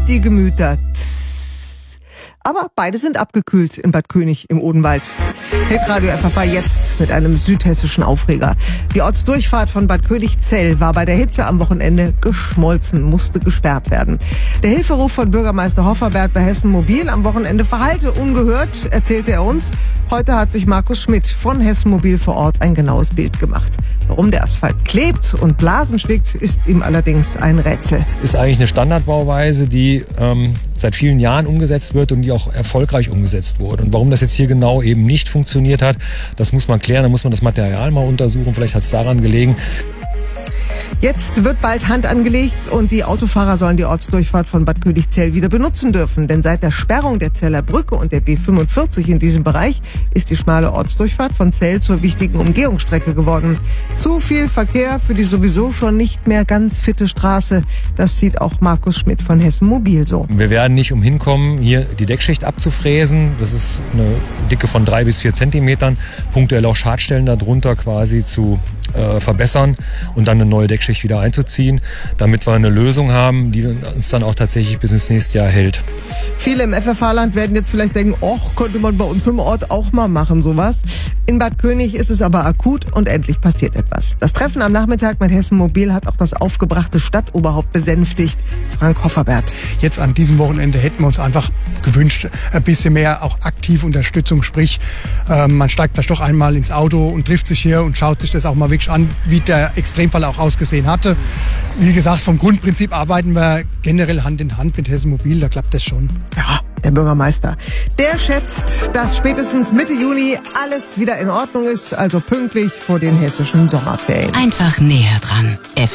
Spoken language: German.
die Gemüter. Aber beide sind abgekühlt in Bad König im Odenwald. Hitradio FFH jetzt mit einem südhessischen Aufreger. Die Ortsdurchfahrt von Bad Königzell war bei der Hitze am Wochenende geschmolzen, musste gesperrt werden. Der Hilferuf von Bürgermeister Hofferbert bei Hessen Mobil am Wochenende verhallte ungehört, erzählte er uns. Heute hat sich Markus Schmidt von Hessen Mobil vor Ort ein genaues Bild gemacht. Warum der Asphalt klebt und Blasen schlägt, ist ihm allerdings ein Rätsel. Ist eigentlich eine Standardbauweise, die seit vielen Jahren umgesetzt wird und die auch erfolgreich umgesetzt wurde. Und warum das jetzt hier genau eben nicht funktioniert hat, das muss man klären, da muss man das Material mal untersuchen. Vielleicht hat es daran gelegen. Jetzt wird bald Hand angelegt und die Autofahrer sollen die Ortsdurchfahrt von Bad Königzell wieder benutzen dürfen. Denn seit der Sperrung der Zeller Brücke und der B45 in diesem Bereich ist die schmale Ortsdurchfahrt von Zell zur wichtigen Umgehungsstrecke geworden. Zu viel Verkehr für die sowieso schon nicht mehr ganz fitte Straße. Das sieht auch Markus Schmidt von Hessen Mobil so. Wir werden nicht umhin kommen, hier die Deckschicht abzufräsen. Das ist eine Dicke von 3 bis 4 Zentimetern. Punktuell auch Schadstellen darunter quasi zu verbessern und dann eine neue Deckschicht wieder einzuziehen, damit wir eine Lösung haben, die uns dann auch tatsächlich bis ins nächste Jahr hält. Viele im FFH-Land werden jetzt vielleicht denken, könnte man bei uns im Ort auch mal machen, sowas. In Bad König ist es aber akut und endlich passiert etwas. Das Treffen am Nachmittag mit Hessen Mobil hat auch das aufgebrachte Stadtoberhaupt besänftigt. Frank Hofferbert. Jetzt an diesem Wochenende hätten wir uns einfach gewünscht, ein bisschen mehr auch aktive Unterstützung. Sprich, man steigt vielleicht doch einmal ins Auto und trifft sich hier und schaut sich das auch mal wirklich an, wie der Extremfall auch ausgesehen hatte. Wie gesagt, vom Grundprinzip arbeiten wir generell Hand in Hand mit Hessen Mobil, da klappt das schon. Ja, der Bürgermeister. Der schätzt, dass spätestens Mitte Juni alles wieder in Ordnung ist, also pünktlich vor den hessischen Sommerferien. Einfach näher dran.